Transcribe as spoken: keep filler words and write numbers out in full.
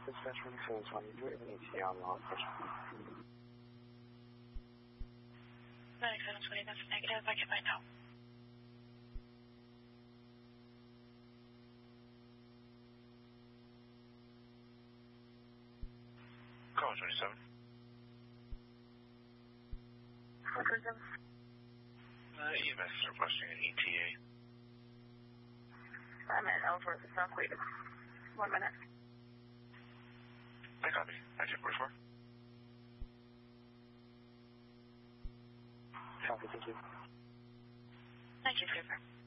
Dispatch one seven twenty, do we have an E T A on the location? ninety-seven twenty, that's negative. I can find out. Call twenty-seven. four twenty-seven. Uh, E M S is requesting an E T A. I'm at Ellsworth, South Cleveland. One minute. I copy. I check forty-four. Copy, thank you. Thank you, super.